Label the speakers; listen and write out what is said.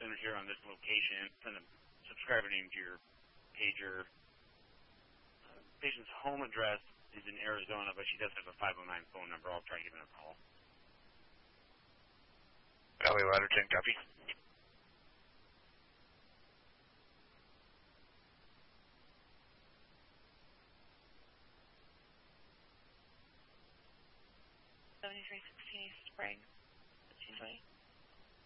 Speaker 1: center here on this location. Send a subscriber name to your pager. Patient's home address is in Arizona, but she does have a 509 phone number. I'll try giving her a call.
Speaker 2: LA Ladder 10, copy.
Speaker 3: East Spring.